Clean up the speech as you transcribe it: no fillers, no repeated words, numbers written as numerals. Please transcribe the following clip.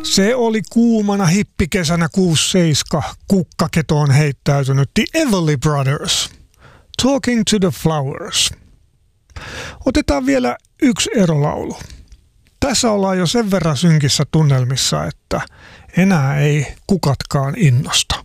Se oli kuumana hippikesänä 67 kukkaketoon heittäytynyt The Everly Brothers. Talking to the Flowers. Otetaan vielä yksi erolaulu. Tässä ollaan jo sen verran synkissä tunnelmissa, että enää ei kukatkaan innosta.